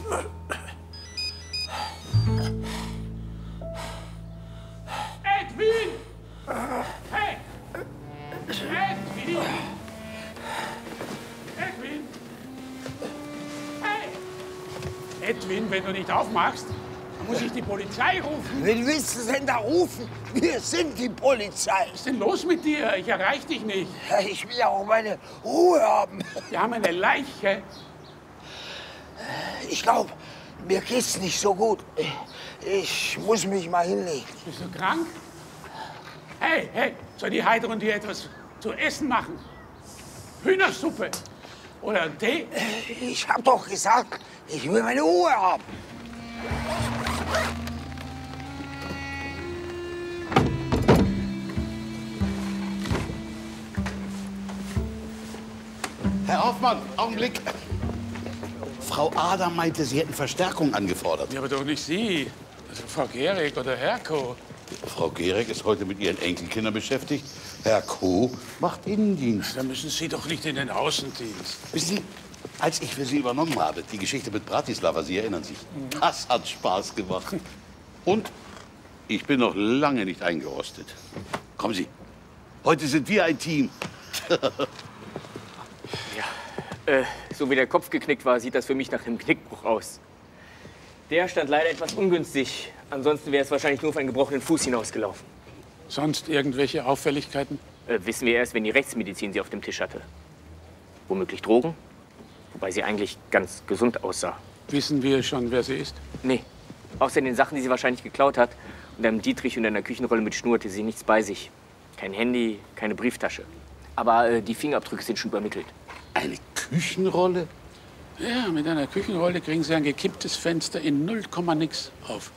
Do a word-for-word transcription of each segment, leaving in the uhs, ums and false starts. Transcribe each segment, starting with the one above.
Edwin! Hey! Edwin! Edwin! Hey! Edwin, wenn du nicht aufmachst, dann muss ich die Polizei rufen. Wen willst du denn da rufen? Wir sind die Polizei. Was ist denn los mit dir? Ich erreiche dich nicht. Ja, ich will ja auch meine Ruhe haben. Wir haben eine Leiche. Ich glaube, mir geht's nicht so gut. Ich muss mich mal hinlegen. Bist du krank? Hey, hey, soll die Heidrun dir etwas zu essen machen? Hühnersuppe oder einen Tee? Ich hab doch gesagt, ich will meine Ruhe haben. Herr Hoffmann, Augenblick. Frau Adam meinte, Sie hätten Verstärkung angefordert. Ja, aber doch nicht Sie. Also Frau Gehrig oder Herko. Frau Gehrig ist heute mit ihren Enkelkindern beschäftigt. Herr Kuh macht Innendienst. Da müssen Sie doch nicht in den Außendienst. Wissen Sie, als ich für Sie übernommen habe, die Geschichte mit Bratislava, Sie erinnern sich, das hat Spaß gemacht. Und ich bin noch lange nicht eingerostet. Kommen Sie, heute sind wir ein Team. Ja, äh, so wie der Kopf geknickt war, sieht das für mich nach einem Knickbruch aus. Der stand leider etwas ungünstig. Ansonsten wäre es wahrscheinlich nur auf einen gebrochenen Fuß hinausgelaufen. Sonst irgendwelche Auffälligkeiten? Äh, wissen wir erst, wenn die Rechtsmedizin sie auf dem Tisch hatte. Womöglich Drogen, wobei sie eigentlich ganz gesund aussah. Wissen wir schon, wer sie ist? Nee, außer den Sachen, die sie wahrscheinlich geklaut hat. Und einem Dietrich und einer Küchenrolle mit Schnur hatte sie nichts bei sich. Kein Handy, keine Brieftasche. Aber äh, die Fingerabdrücke sind schon übermittelt. Eine Küchenrolle? Ja, mit einer Küchenrolle kriegen Sie ein gekipptes Fenster in null Komma nix auf.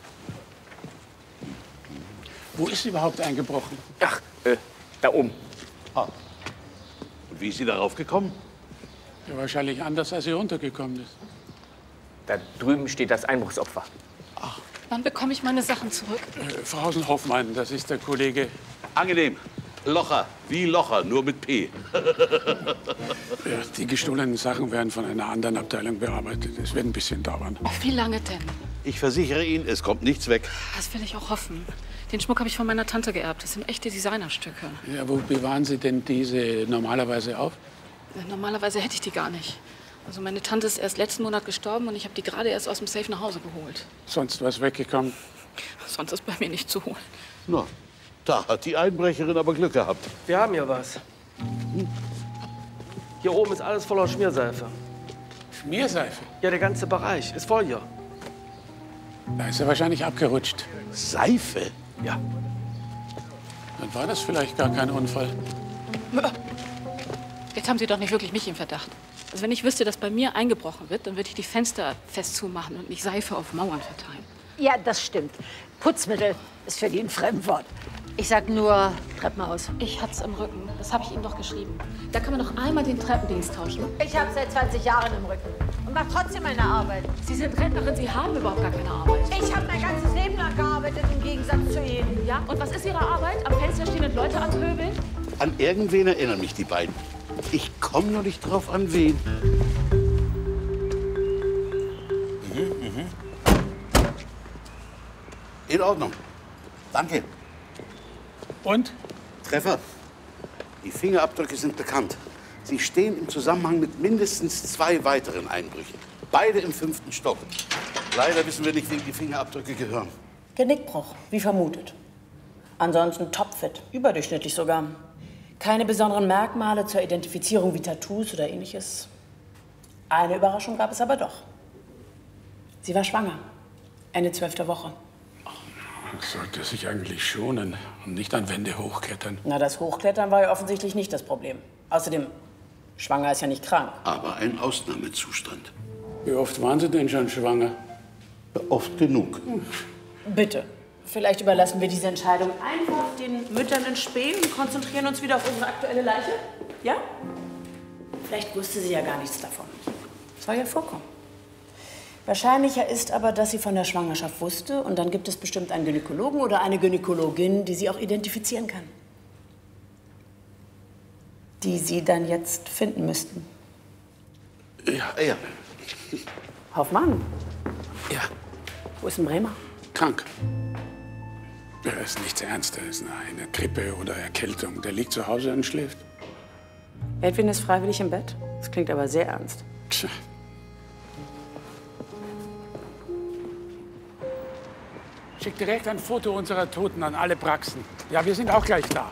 Wo ist sie überhaupt eingebrochen? Ach, äh, da oben. Ah. Und wie ist sie darauf gekommen? Ja, wahrscheinlich anders, als sie runtergekommen ist. Da drüben steht das Einbruchsopfer. Ach. Wann bekomme ich meine Sachen zurück? Äh, Frau Hausen-Hoffmann, das ist der Kollege. Angenehm. Locher, wie Locher, nur mit P. Ja, die gestohlenen Sachen werden von einer anderen Abteilung bearbeitet. Es wird ein bisschen dauern. Wie lange denn? Ich versichere Ihnen, es kommt nichts weg. Das will ich auch hoffen. Den Schmuck habe ich von meiner Tante geerbt. Das sind echte Designerstücke. Ja, wo bewahren Sie denn diese normalerweise auf? Normalerweise hätte ich die gar nicht. Also meine Tante ist erst letzten Monat gestorben und ich habe die gerade erst aus dem Safe nach Hause geholt. Sonst was weggekommen? Sonst ist bei mir nicht zu holen. Na, da hat die Einbrecherin aber Glück gehabt. Wir haben hier was. Hier oben ist alles voller Schmierseife. Schmierseife? Ja, der ganze Bereich ist voll hier. Da ist er wahrscheinlich abgerutscht. Seife? Ja. Dann war das vielleicht gar kein Unfall. Jetzt haben Sie doch nicht wirklich mich im Verdacht. Also wenn ich wüsste, dass bei mir eingebrochen wird, dann würde ich die Fenster fest zumachen und nicht Seife auf Mauern verteilen. Ja, das stimmt. Putzmittel ist für die ein Fremdwort. Ich sag nur Treppenhaus. Ich hat's im Rücken. Das habe ich Ihnen doch geschrieben. Da kann man noch einmal den Treppendienst tauschen. Ich habe seit zwanzig Jahren im Rücken und mache trotzdem meine Arbeit. Sie sind Rentnerin, Sie haben überhaupt gar keine Arbeit. Ich habe mein ganzes Leben lang gearbeitet, im Gegensatz zu Ihnen. Ja, und was ist Ihre Arbeit? Am Fenster stehen und Leute anpöbeln? An irgendwen erinnern mich die beiden. Ich komme nur nicht drauf, an wen. Mhm, mhm. In Ordnung. Danke. Und? Treffer. Die Fingerabdrücke sind bekannt. Sie stehen im Zusammenhang mit mindestens zwei weiteren Einbrüchen. Beide im fünften Stock. Leider wissen wir nicht, wem die Fingerabdrücke gehören. Genickbruch, wie vermutet. Ansonsten topfit, überdurchschnittlich sogar. Keine besonderen Merkmale zur Identifizierung wie Tattoos oder ähnliches. Eine Überraschung gab es aber doch. Sie war schwanger. Ende zwölfter Woche. Sollte sich eigentlich schonen und nicht an Wände hochklettern. Na, das Hochklettern war ja offensichtlich nicht das Problem. Außerdem, schwanger ist ja nicht krank. Aber ein Ausnahmezustand. Wie oft waren Sie denn schon schwanger? Oft genug. Bitte. Vielleicht überlassen wir diese Entscheidung einfach den Müttern in Spähen und konzentrieren uns wieder auf unsere aktuelle Leiche? Ja? Vielleicht wusste sie ja gar nichts davon. Soll ja vorkommen. Wahrscheinlicher ist aber, dass sie von der Schwangerschaft wusste und dann gibt es bestimmt einen Gynäkologen oder eine Gynäkologin, die sie auch identifizieren kann. Die Sie dann jetzt finden müssten. Ja, ja. Hoffmann, Ja. Wo ist denn Bremer? Krank. Ja, ist nichts Ernstes, eine Grippe oder Erkältung. Der liegt zu Hause und schläft. Edwin ist freiwillig im Bett. Das klingt aber sehr ernst. Tja. Schick direkt ein Foto unserer Toten an alle Praxen. Ja, wir sind auch gleich da.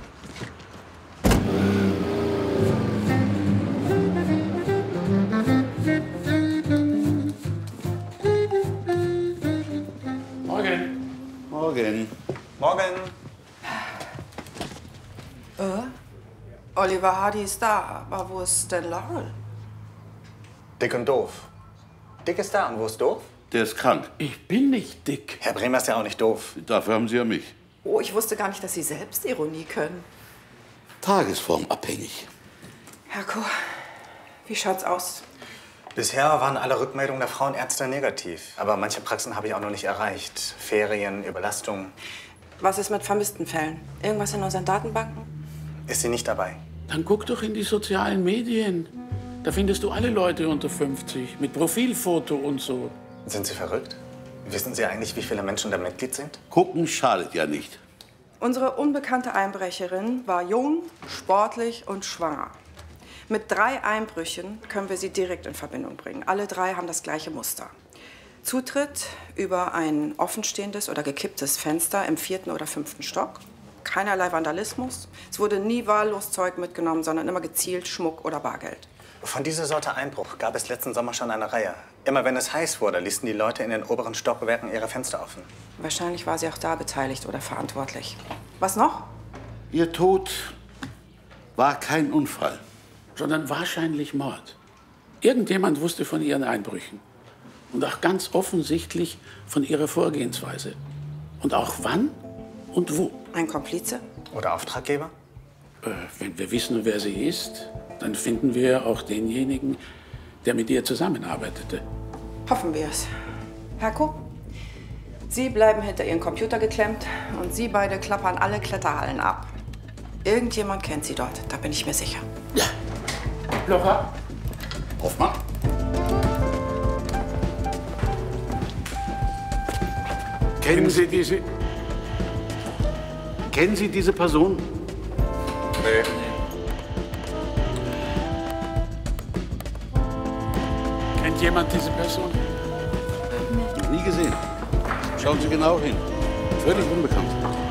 Morgen. Morgen. Morgen. Äh? Oliver Hardy ist da, aber wo ist denn Laurel? Dick und doof. Dick ist da und wo ist doof? Der ist krank. Ich bin nicht dick. Herr Bremer ist ja auch nicht doof. Dafür haben Sie ja mich. Oh, ich wusste gar nicht, dass Sie selbst Ironie können. Tagesformabhängig. Herko, wie schaut's aus? Bisher waren alle Rückmeldungen der Frauenärzte negativ. Aber manche Praxen habe ich auch noch nicht erreicht. Ferien, Überlastung. Was ist mit vermissten Fällen? Irgendwas in unseren Datenbanken? Ist sie nicht dabei? Dann guck doch in die sozialen Medien. Da findest du alle Leute unter fünfzig mit Profilfoto und so. Sind Sie verrückt? Wissen Sie eigentlich, wie viele Menschen da Mitglied sind? Gucken schadet ja nicht. Unsere unbekannte Einbrecherin war jung, sportlich und schwanger. Mit drei Einbrüchen können wir sie direkt in Verbindung bringen. Alle drei haben das gleiche Muster. Zutritt über ein offenstehendes oder gekipptes Fenster im vierten oder fünften Stock. Keinerlei Vandalismus. Es wurde nie wahllos Zeug mitgenommen, sondern immer gezielt Schmuck oder Bargeld. Von dieser Sorte Einbruch gab es letzten Sommer schon eine Reihe. Immer wenn es heiß wurde, ließen die Leute in den oberen Stockwerken ihre Fenster offen. Wahrscheinlich war sie auch da beteiligt oder verantwortlich. Was noch? Ihr Tod war kein Unfall. Sondern wahrscheinlich Mord. Irgendjemand wusste von ihren Einbrüchen. Und auch ganz offensichtlich von ihrer Vorgehensweise. Und auch wann und wo. Ein Komplize? Oder Auftraggeber? Äh, wenn wir wissen, wer sie ist, dann finden wir auch denjenigen, der mit ihr zusammenarbeitete. Hoffen wir es. Herko, Sie bleiben hinter Ihren Computer geklemmt und Sie beide klappern alle Kletterhallen ab. Irgendjemand kennt Sie dort, da bin ich mir sicher. Ja. Locher. Hoffmann. Kennen Sie diese... Kennen Sie diese Person? Nee. Kennt jemand diese Person? Noch nie gesehen. Schauen Sie genau hin. Völlig unbekannt.